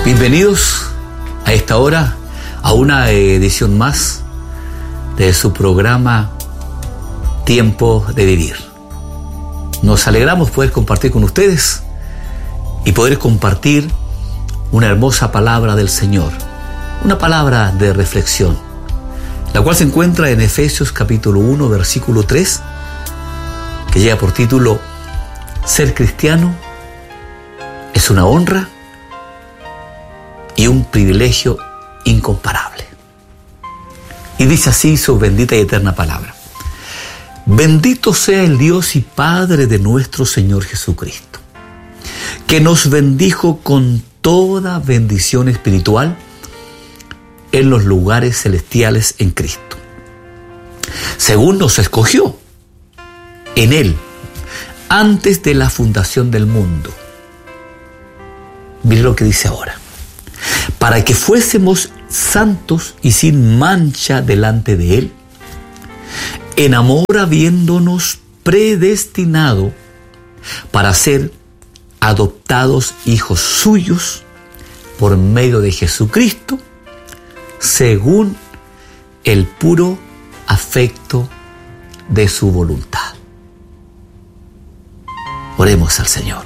Bienvenidos a esta hora a una edición más de su programa Tiempo de Vivir. Nos alegramos poder compartir con ustedes y poder compartir una hermosa palabra del Señor, una palabra de reflexión, la cual se encuentra en Efesios capítulo 1, versículo 3, que lleva por título: Ser cristiano es una honra y un privilegio incomparable. Y dice así su bendita y eterna palabra: Bendito sea el Dios y Padre de nuestro Señor Jesucristo, que nos bendijo con toda bendición espiritual en los lugares celestiales en Cristo, según nos escogió en Él antes de la fundación del mundo. Mire lo que dice ahora: para que fuésemos santos y sin mancha delante de Él, en amor habiéndonos predestinado para ser adoptados hijos suyos por medio de Jesucristo, según el puro afecto de su voluntad. Oremos al Señor.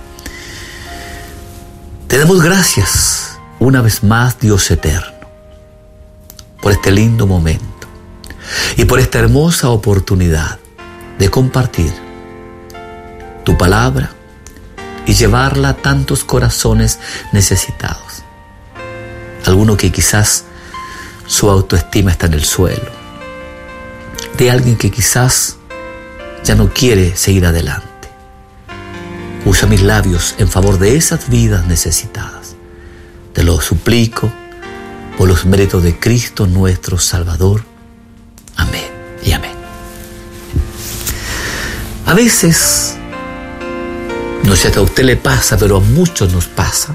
Te damos gracias una vez más, Dios eterno, por este lindo momento y por esta hermosa oportunidad de compartir tu palabra y llevarla a tantos corazones necesitados. Alguno que quizás su autoestima está en el suelo, de alguien que quizás ya no quiere seguir adelante. Usa mis labios en favor de esas vidas necesitadas. Te lo suplico por los méritos de Cristo nuestro Salvador. Amén y amén. A veces, no sé si a usted le pasa, pero a muchos nos pasa,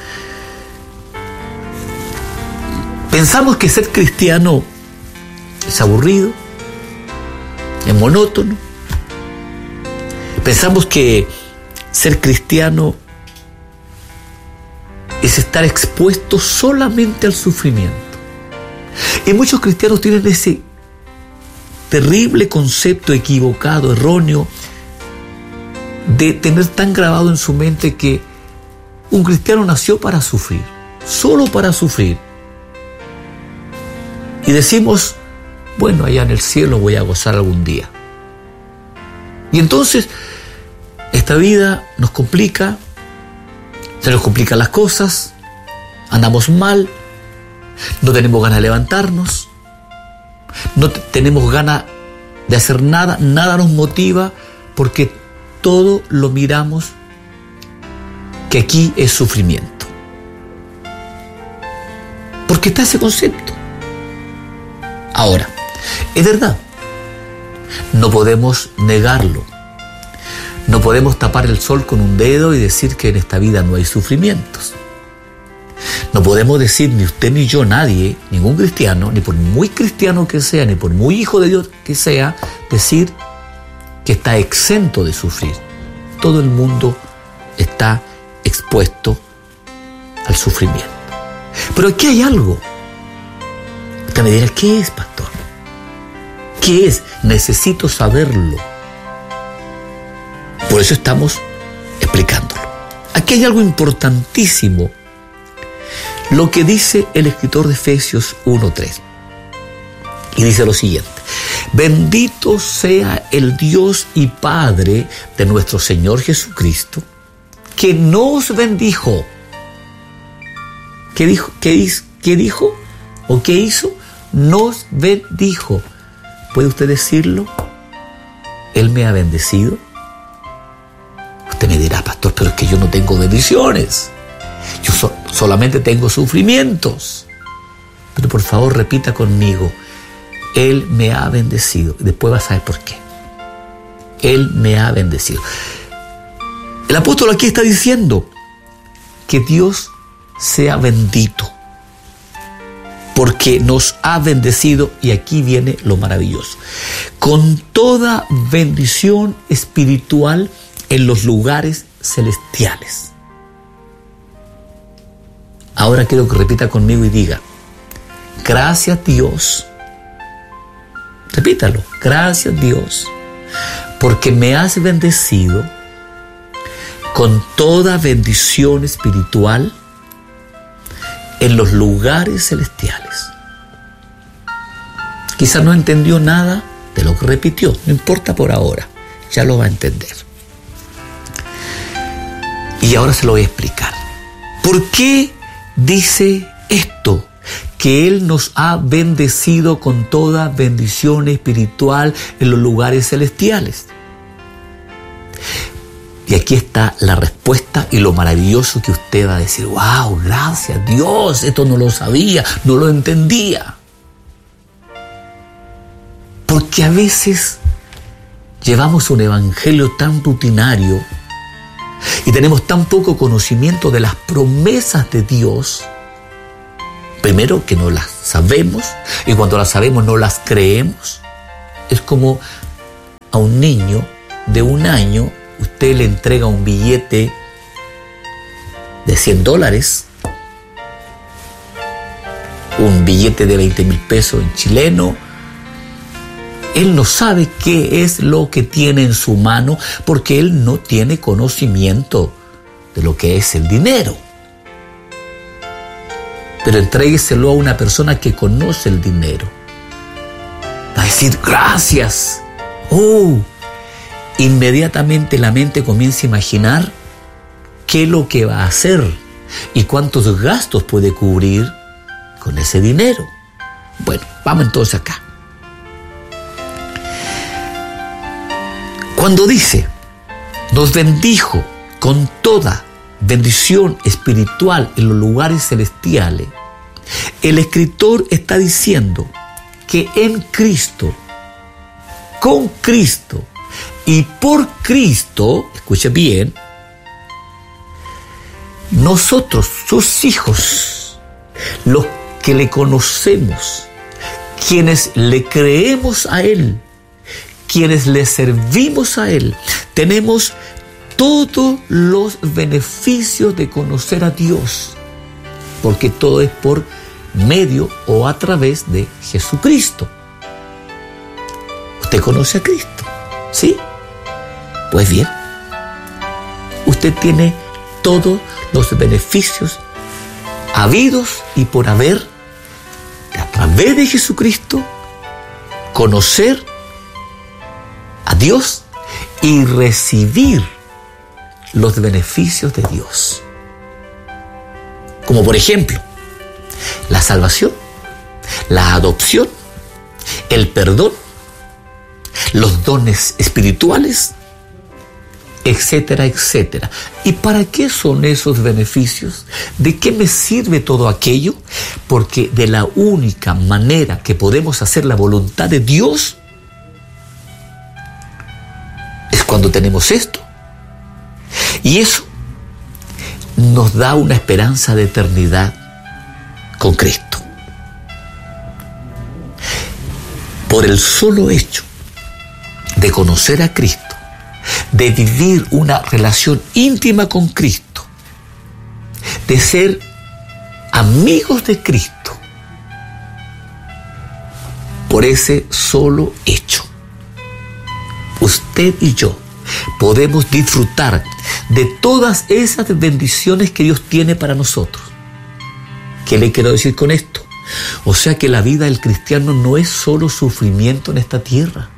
pensamos que ser cristiano es aburrido, es monótono. Pensamos que ser cristiano es estar expuesto solamente al sufrimiento. Y muchos cristianos tienen ese terrible concepto equivocado, erróneo, de tener tan grabado en su mente que un cristiano nació para sufrir, solo para sufrir. Y decimos, bueno, allá en el cielo voy a gozar algún día. Y entonces esta vida nos complica, se nos complican las cosas, andamos mal, no tenemos ganas de levantarnos, no tenemos ganas de hacer nada, nada nos motiva, porque todo lo miramos que aquí es sufrimiento. Porque está ese concepto. Ahora, es verdad, no podemos negarlo. No podemos tapar el sol con un dedo y decir que en esta vida no hay sufrimientos. No podemos decir ni usted ni yo, nadie, ningún cristiano, ni por muy cristiano que sea, ni por muy hijo de Dios que sea, decir que está exento de sufrir. Todo el mundo está expuesto al sufrimiento. Pero aquí hay algo. Usted me dirá, ¿qué es, pastor? ¿Qué es? Necesito saberlo. Por eso estamos explicándolo. Aquí hay algo importantísimo, lo que dice el escritor de Efesios 1:3. Y dice lo siguiente: bendito sea el Dios y Padre de nuestro Señor Jesucristo, que nos bendijo. ¿Qué dijo? ¿Qué dijo? ¿O qué hizo? Nos bendijo. ¿Puede usted decirlo? Él me ha bendecido. Usted me dirá, pastor, pero es que yo no tengo bendiciones. Yo solamente tengo sufrimientos. Pero por favor repita conmigo: Él me ha bendecido. Y después vas a saber por qué. Él me ha bendecido. El apóstol aquí está diciendo que Dios sea bendito, porque nos ha bendecido, y aquí viene lo maravilloso, con toda bendición espiritual en los lugares celestiales. Ahora quiero que repita conmigo y diga: gracias Dios. Repítalo: gracias Dios, porque me has bendecido con toda bendición espiritual en los lugares celestiales. Quizás no entendió nada de lo que repitió, no importa por ahora, ya lo va a entender. Y ahora se lo voy a explicar. ¿Por qué dice esto? Que Él nos ha bendecido con toda bendición espiritual en los lugares celestiales. Y aquí está la respuesta y lo maravilloso que usted va a decir: wow, gracias Dios, esto no lo sabía, no lo entendía. Porque a veces llevamos un evangelio tan rutinario y tenemos tan poco conocimiento de las promesas de Dios. Primero, que no las sabemos, y cuando las sabemos no las creemos. Es como a un niño de 1 año, usted le entrega un billete de $100, un billete de 20,000 pesos en chileno. Él no sabe qué es lo que tiene en su mano porque él no tiene conocimiento de lo que es el dinero. Pero entrégueselo a una persona que conoce el dinero. Va a decir: gracias. Inmediatamente la mente comienza a imaginar qué es lo que va a hacer y cuántos gastos puede cubrir con ese dinero. Bueno, vamos entonces acá. Cuando dice: nos bendijo con toda bendición espiritual en los lugares celestiales, el escritor está diciendo que en Cristo, con Cristo y por Cristo, escuche bien, nosotros, sus hijos, los que le conocemos, quienes le creemos a Él, quienes le servimos a Él, tenemos todos los beneficios de conocer a Dios, porque todo es por medio o a través de Jesucristo. ¿Usted conoce a Cristo? ¿Sí? Pues bien, usted tiene todos los beneficios habidos y por haber, a través de Jesucristo, conocer a Dios y recibir los beneficios de Dios. Como por ejemplo, la salvación, la adopción, el perdón, los dones espirituales, etcétera, etcétera. ¿Y para qué son esos beneficios? ¿De qué me sirve todo aquello? Porque de la única manera que podemos hacer la voluntad de Dios es cuando tenemos esto. Y eso nos da una esperanza de eternidad con Cristo. Por el solo hecho de conocer a Cristo, de vivir una relación íntima con Cristo, de ser amigos de Cristo, por ese solo hecho, usted y yo podemos disfrutar de todas esas bendiciones que Dios tiene para nosotros. ¿Qué le quiero decir con esto? O sea que la vida del cristiano no es solo sufrimiento en esta tierra.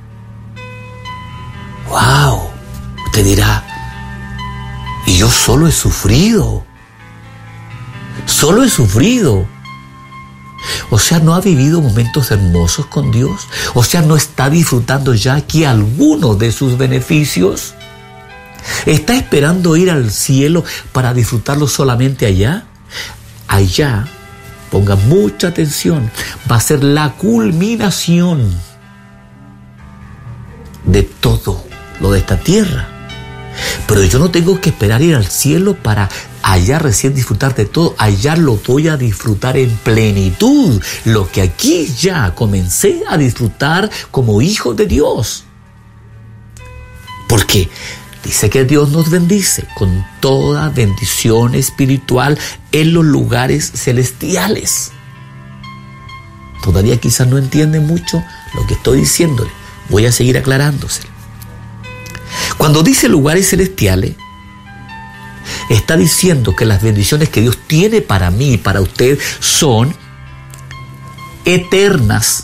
¡Wow! Usted dirá: y yo solo he sufrido. Solo he sufrido. O sea, ¿no ha vivido momentos hermosos con Dios? O sea, ¿no está disfrutando ya aquí alguno de sus beneficios? ¿Está esperando ir al cielo para disfrutarlo solamente allá? Allá, ponga mucha atención, va a ser la culminación de todo lo de esta tierra. Pero yo no tengo que esperar ir al cielo para allá recién disfrutar de todo. Allá lo voy a disfrutar en plenitud, lo que aquí ya comencé a disfrutar como hijo de Dios. Porque Dice que Dios nos bendice con toda bendición espiritual en los lugares celestiales. Todavía quizás no entiende mucho lo que estoy diciéndole. Voy a seguir aclarándoselo. Cuando dice lugares celestiales, está diciendo que las bendiciones que Dios tiene para mí y para usted son eternas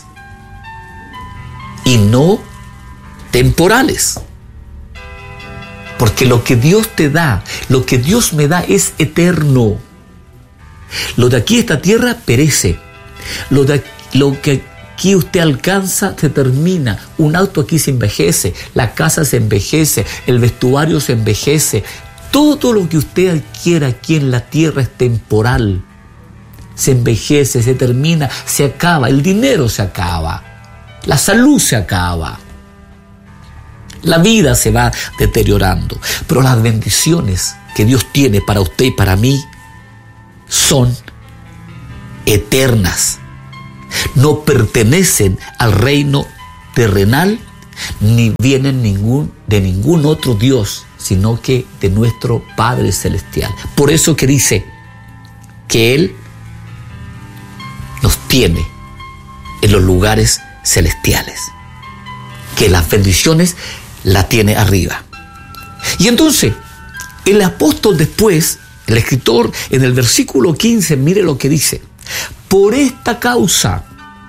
y no temporales. Porque lo que Dios te da, lo que Dios me da es eterno. Lo de aquí, esta tierra, perece. Lo que aquí usted alcanza se termina. Un auto aquí se envejece, la casa se envejece, el vestuario se envejece. Todo lo que usted adquiera aquí en la tierra es temporal. Se envejece, se termina, se acaba. El dinero se acaba. La salud se acaba. La vida se va deteriorando. Pero las bendiciones que Dios tiene para usted y para mí son eternas. No pertenecen al reino terrenal ni vienen de ningún otro Dios, sino que de nuestro Padre Celestial. Por eso que dice que Él nos tiene en los lugares celestiales, que las bendiciones la tiene arriba. Y entonces, el apóstol después, el escritor, en el versículo 15, mire lo que dice: por esta causa,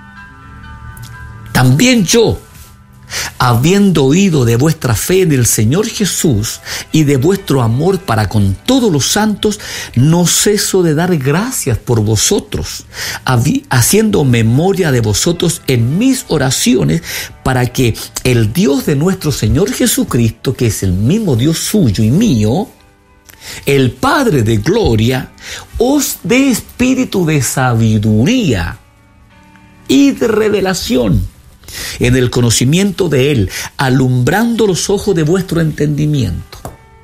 también yo, habiendo oído de vuestra fe en el Señor Jesús y de vuestro amor para con todos los santos, no ceso de dar gracias por vosotros, haciendo memoria de vosotros en mis oraciones, para que el Dios de nuestro Señor Jesucristo, que es el mismo Dios suyo y mío, el Padre de gloria, os dé espíritu de sabiduría y de revelación en el conocimiento de Él, alumbrando los ojos de vuestro entendimiento.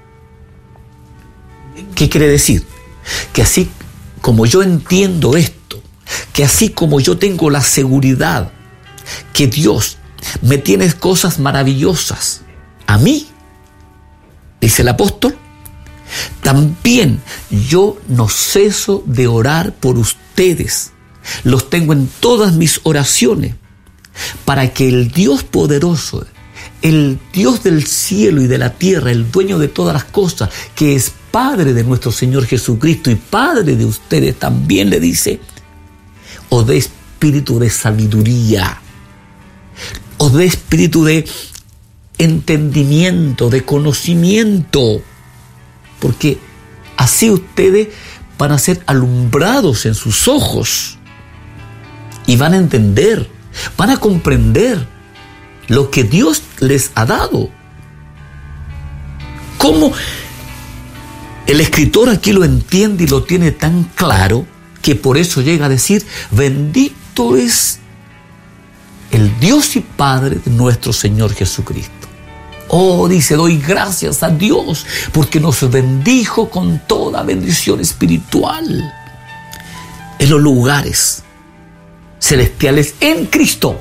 ¿Qué quiere decir? Que así como yo entiendo esto, que así como yo tengo la seguridad que Dios me tiene cosas maravillosas a mí, dice el apóstol, también yo no ceso de orar por ustedes. Los tengo en todas mis oraciones, para que el Dios poderoso, el Dios del cielo y de la tierra, el dueño de todas las cosas, que es Padre de nuestro Señor Jesucristo y Padre de ustedes, también le dice, os dé espíritu de sabiduría, os dé espíritu de entendimiento, de conocimiento, porque así ustedes van a ser alumbrados en sus ojos y van a entender, van a comprender lo que Dios les ha dado. ¿Cómo el escritor aquí lo entiende y lo tiene tan claro que por eso llega a decir: bendito es el Dios y Padre de nuestro Señor Jesucristo? Oh, dice, doy gracias a Dios porque nos bendijo con toda bendición espiritual en los lugares celestiales en Cristo.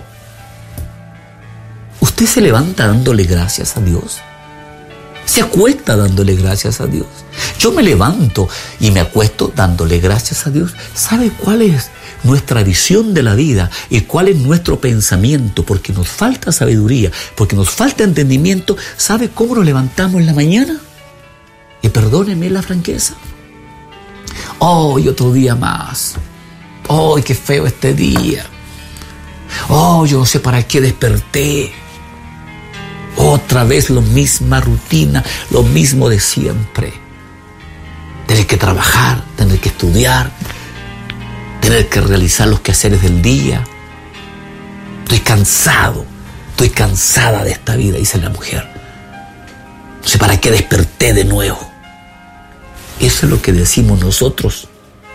¿Usted se levanta dándole gracias a Dios? ¿Se acuesta dándole gracias a Dios? Yo me levanto y me acuesto dándole gracias a Dios. ¿Sabe cuál es nuestra visión de la vida y cuál es nuestro pensamiento? Porque nos falta sabiduría, porque nos falta entendimiento. ¿Sabe cómo nos levantamos en la mañana? Y perdónenme la franqueza. ¡Oh, otro día más! ¡Oh, qué feo este día! ¡Oh, yo no sé para qué desperté! Otra vez la misma rutina, lo mismo de siempre. Tener que trabajar, tener que estudiar, tener que realizar los quehaceres del día. Estoy cansado, estoy cansada de esta vida, dice la mujer. No sé para qué desperté de nuevo. Eso es lo que decimos nosotros.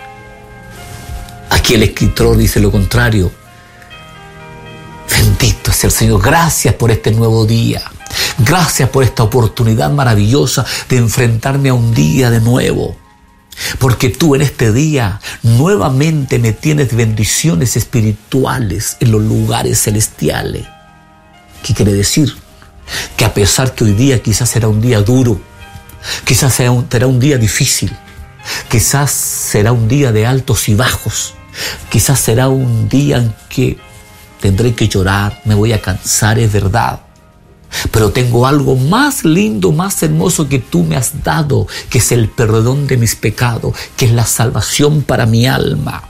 Aquí el escritor dice lo contrario. Bendito es el Señor. Gracias por este nuevo día. Gracias por esta oportunidad maravillosa de enfrentarme a un día de nuevo. Porque tú en este día nuevamente me tienes bendiciones espirituales en los lugares celestiales. ¿Qué quiere decir? que a pesar que hoy día quizás será un día duro, quizás será un día difícil, quizás será un día de altos y bajos, quizás será un día en que tendré que llorar, me voy a cansar, es verdad. Pero tengo algo más lindo, más hermoso que tú me has dado, que es el perdón de mis pecados, que es la salvación para mi alma.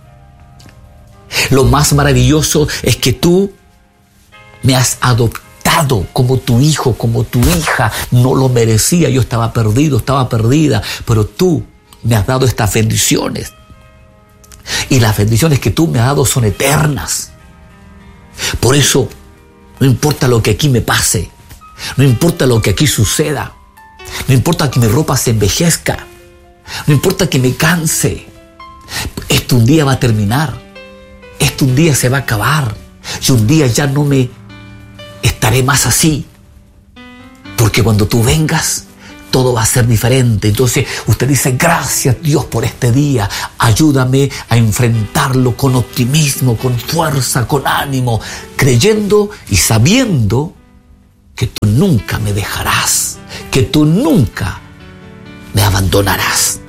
Lo más maravilloso es que tú me has adoptado como tu hijo, como tu hija. No lo merecía, yo estaba perdido, estaba perdida, pero tú me has dado estas bendiciones. Y las bendiciones que tú me has dado son eternas. Por eso, no importa lo que aquí me pase, no importa lo que aquí suceda, no importa que mi ropa se envejezca, no importa que me canse, esto un día va a terminar, esto un día se va a acabar, y un día ya no me estaré más así, porque cuando tú vengas, todo va a ser diferente. Entonces usted dice, gracias Dios por este día, ayúdame a enfrentarlo con optimismo, con fuerza, con ánimo, creyendo y sabiendo que tú nunca me dejarás, que tú nunca me abandonarás.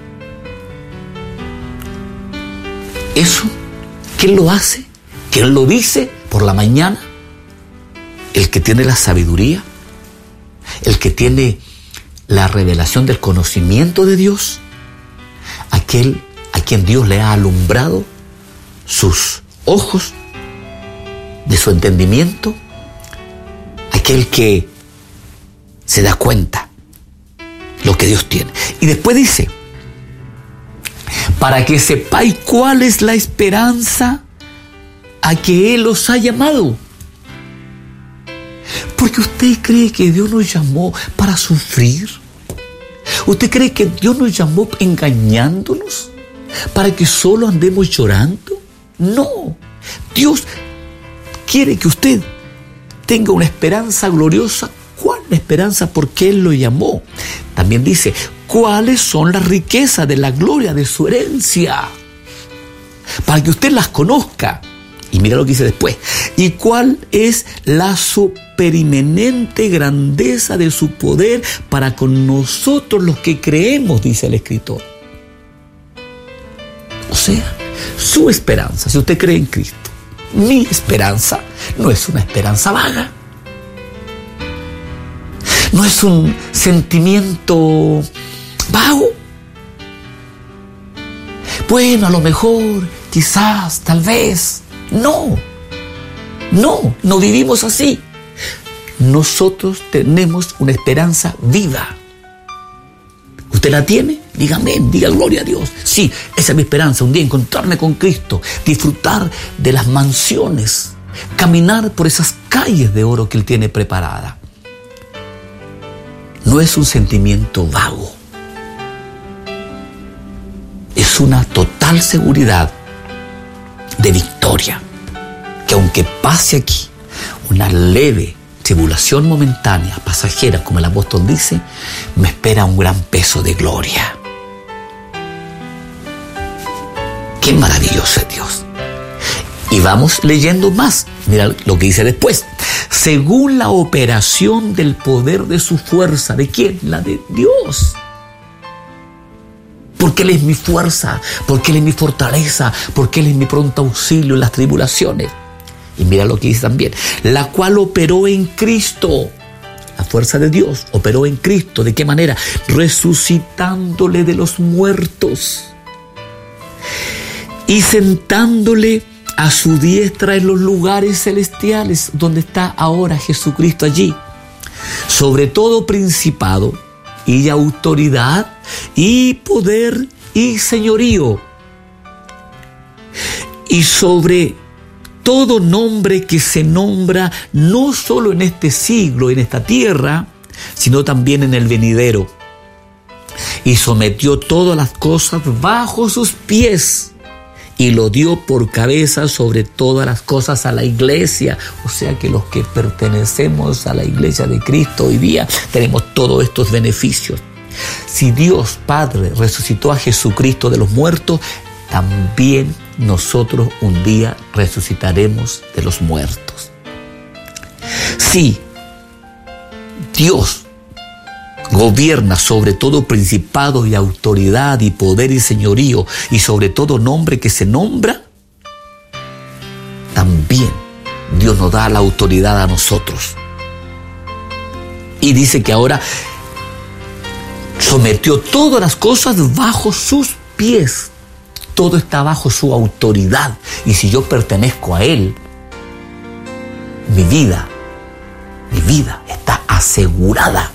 Eso, ¿quién lo hace? ¿Quién lo dice por la mañana? El que tiene la sabiduría, el que tiene la revelación del conocimiento de Dios, aquel a quien Dios le ha alumbrado sus ojos de su entendimiento, aquel que se da cuenta lo que Dios tiene. Y después dice, para que sepáis cuál es la esperanza a que Él os ha llamado. Porque usted cree que Dios nos llamó para sufrir. ¿Usted cree que Dios nos llamó engañándonos para que solo andemos llorando? No. Dios quiere que usted tenga una esperanza gloriosa. ¿Cuál es la esperanza? Porque Él lo llamó. También dice, ¿cuáles son las riquezas de la gloria de su herencia? Para que usted las conozca. Y mira lo que dice después. ¿Y cuál es la superiminente grandeza de su poder para con nosotros los que creemos? Dice el escritor. O sea, su esperanza, si usted cree en Cristo, mi esperanza no es una esperanza vaga. No es un sentimiento vago. Bueno, a lo mejor, quizás, tal vez. No vivimos así. Nosotros tenemos una esperanza viva. ¿Usted la tiene? Dígame, diga gloria a Dios. Sí, esa es mi esperanza, un día encontrarme con Cristo, disfrutar de las mansiones, caminar por esas calles de oro que Él tiene preparada. No es un sentimiento vago. Es una total seguridad de victoria, que aunque pase aquí una leve tribulación momentánea, pasajera, como el apóstol dice, me espera un gran peso de gloria. ¡Qué maravilloso es Dios! Y vamos leyendo más. Mira lo que dice después. Según la operación del poder de su fuerza. ¿De quién? La de Dios. Porque Él es mi fuerza, porque Él es mi fortaleza, porque Él es mi pronto auxilio en las tribulaciones. Y mira lo que dice también, la cual operó en Cristo. La fuerza de Dios operó en Cristo. ¿De qué manera? Resucitándole de los muertos y sentándole a su diestra en los lugares celestiales, donde está ahora Jesucristo allí, sobre todo principado y autoridad y poder y señorío, y sobre todo nombre que se nombra no solo en este siglo, en esta tierra, sino también en el venidero. Y sometió todas las cosas bajo sus pies y lo dio por cabeza sobre todas las cosas a la iglesia. O sea que los que pertenecemos a la iglesia de Cristo hoy día tenemos todos estos beneficios. Si Dios Padre resucitó a Jesucristo de los muertos, también nosotros un día resucitaremos de los muertos. Sí, Dios gobierna sobre todo principado y autoridad y poder y señorío y sobre todo nombre que se nombra, también Dios nos da la autoridad a nosotros. Y dice que ahora sometió todas las cosas bajo sus pies. Todo está bajo su autoridad. Y si yo pertenezco a Él, mi vida está asegurada.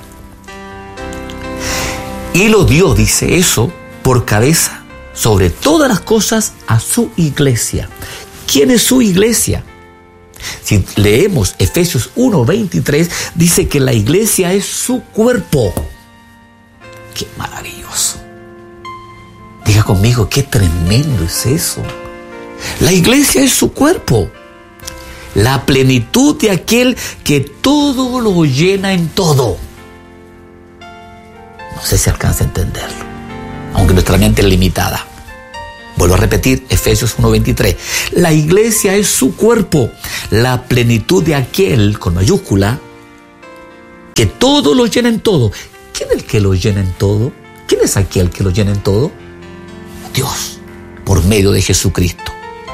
Y lo dio, dice eso, por cabeza sobre todas las cosas a su iglesia. ¿Quién es su iglesia? Si leemos Efesios 1:23, dice que la iglesia es su cuerpo. ¡Qué maravilloso! Diga conmigo, qué tremendo es eso. La iglesia es su cuerpo. La plenitud de aquel que todo lo llena en todo. No sé si alcanza a entenderlo, aunque nuestra mente es limitada. Vuelvo a repetir, Efesios 1:23. La iglesia es su cuerpo, la plenitud de aquel, con mayúscula, que todo lo llena en todo. ¿Quién es el que lo llena en todo? ¿Quién es aquel que lo llena en todo? Dios, por medio de Jesucristo.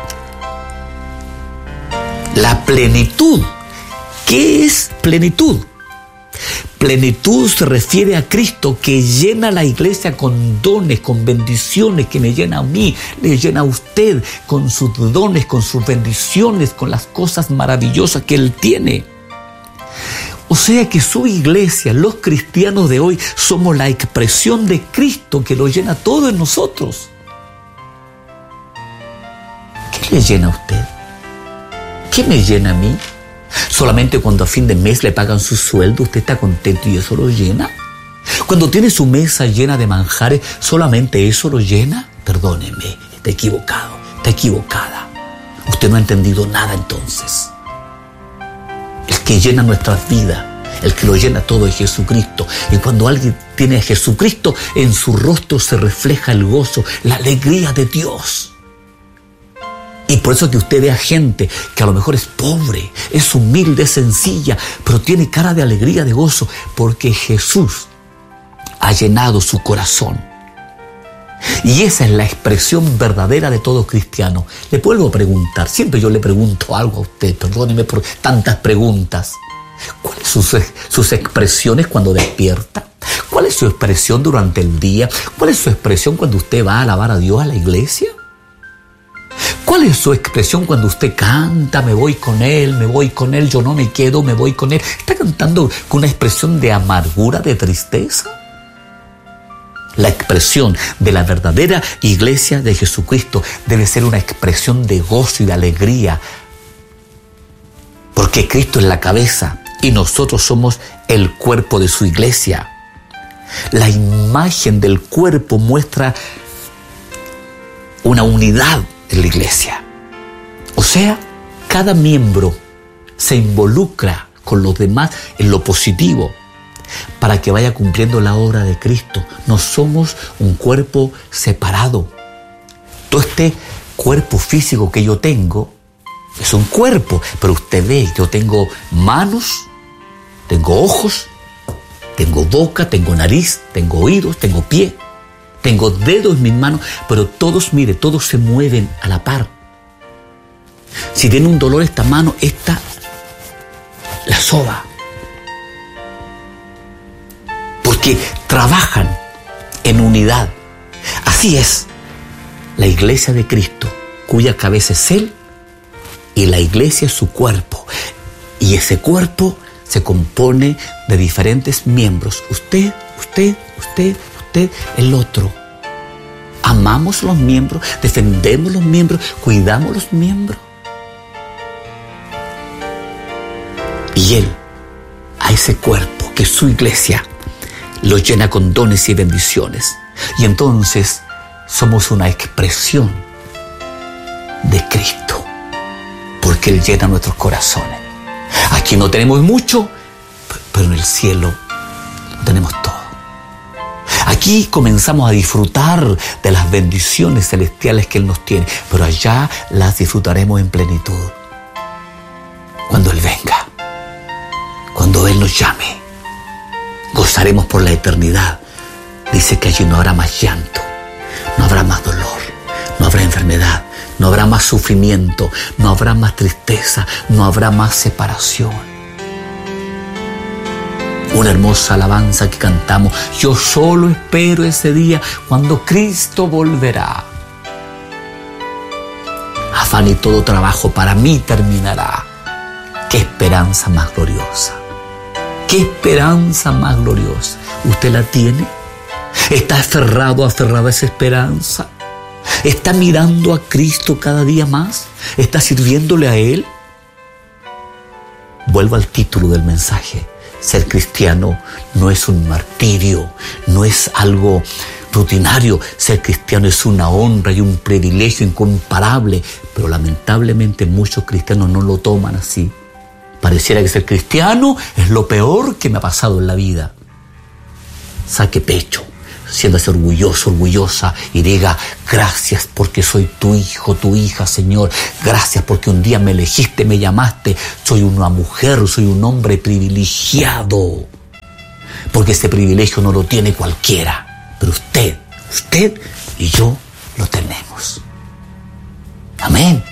La plenitud. ¿Qué es plenitud? Plenitud se refiere a Cristo, que llena la iglesia con dones, con bendiciones, que me llena a mí, le llena a usted con sus dones, con sus bendiciones, con las cosas maravillosas que Él tiene. O sea que su iglesia, los cristianos de hoy, somos la expresión de Cristo que lo llena todo en nosotros. ¿Qué le llena a usted? ¿Qué me llena a mí? Solamente cuando a fin de mes le pagan su sueldo, usted está contento y eso lo llena. Cuando tiene su mesa llena de manjares, solamente eso lo llena. Perdóneme, está equivocado, está equivocada. Usted no ha entendido nada entonces. El que llena nuestras vidas, el que lo llena todo es Jesucristo. Y cuando alguien tiene a Jesucristo, en su rostro se refleja el gozo, la alegría de Dios. Y por eso que usted ve a gente que a lo mejor es pobre, es humilde, es sencilla, pero tiene cara de alegría, de gozo, porque Jesús ha llenado su corazón. Y esa es la expresión verdadera de todo cristiano. Le vuelvo a preguntar, siempre yo le pregunto algo a usted, perdóneme por tantas preguntas. ¿Cuáles son sus expresiones cuando despierta? ¿Cuál es su expresión durante el día? ¿Cuál es su expresión cuando usted va a alabar a Dios a la iglesia? ¿Cuál es su expresión cuando usted canta, me voy con Él, yo no me quedo, me voy con Él? ¿Está cantando con una expresión de amargura, de tristeza? La expresión de la verdadera iglesia de Jesucristo debe ser una expresión de gozo y de alegría, porque Cristo es la cabeza y nosotros somos el cuerpo de su iglesia. La imagen del cuerpo muestra una unidad en la iglesia. O sea, cada miembro se involucra con los demás en lo positivo para que vaya cumpliendo la obra de Cristo. No somos un cuerpo separado. Todo este cuerpo físico que yo tengo es un cuerpo, pero usted ve, yo tengo manos, tengo ojos, tengo boca, tengo nariz, tengo oídos, tengo pie. Tengo dedos en mis manos, pero todos, mire, todos se mueven a la par. Si tiene un dolor esta mano, esta la soba. Porque trabajan en unidad. Así es la iglesia de Cristo, cuya cabeza es Él, y la iglesia es su cuerpo. Y ese cuerpo se compone de diferentes miembros. Usted, el otro. Amamos los miembros, defendemos los miembros, cuidamos los miembros. Y Él, a ese cuerpo que es su iglesia, lo llena con dones y bendiciones. Y entonces somos una expresión de Cristo, porque Él llena nuestros corazones. Aquí no tenemos mucho, pero en el cielo tenemos todo. Aquí comenzamos a disfrutar de las bendiciones celestiales que Él nos tiene, pero allá las disfrutaremos en plenitud. Cuando Él venga, cuando Él nos llame, Gozaremos por la eternidad. Dice que allí no habrá más llanto, no habrá más dolor, no habrá enfermedad, no habrá más sufrimiento, no habrá más tristeza, no habrá más separación. Una hermosa alabanza que cantamos. Yo solo espero ese día cuando Cristo volverá. Afán y todo trabajo para mí terminará. ¡Qué esperanza más gloriosa! ¡Qué esperanza más gloriosa! ¿Usted la tiene? ¿Está aferrado, aferrada a esa esperanza? ¿Está mirando a Cristo cada día más? ¿Está sirviéndole a Él? Vuelvo al título del mensaje. Ser cristiano no es un martirio, no es algo rutinario. Ser cristiano es una honra y un privilegio incomparable, pero lamentablemente muchos cristianos no lo toman así. Pareciera que ser cristiano es lo peor que me ha pasado en la vida. Saque pecho, siéntase orgulloso, orgullosa y diga: gracias porque soy tu hijo, tu hija, Señor. Gracias porque un día me elegiste, me llamaste. Soy una mujer, soy un hombre privilegiado. Porque ese privilegio no lo tiene cualquiera. Pero usted y yo lo tenemos. Amén.